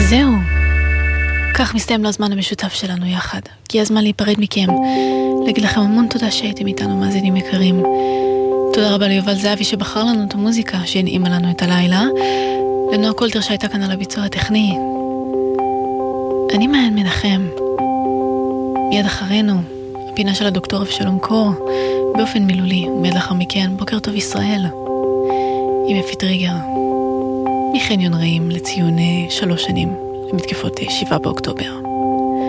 זהו. כך מסתיים לו הזמן המשותף שלנו יחד. הגיע הזמן להיפרד מכם. להגיד לכם המון תודה שהייתם איתנו, מאזינים יקרים. תודה רבה ליובל זהבי שבחר לנו את המוזיקה שהנעימה לנו את הלילה. לנועה קולטר שהייתה כאן על הביצוע הטכני. אני מעיין מנחם. מיד אחרינו, הפינה של הדוקטור אבשלום קור, באופן מילולי, ומיד לאחר מכן, בוקר טוב ישראל. עם אפי טריגר. מחניון רעים לציון 3 שנים למתקפות 7 באוקטובר.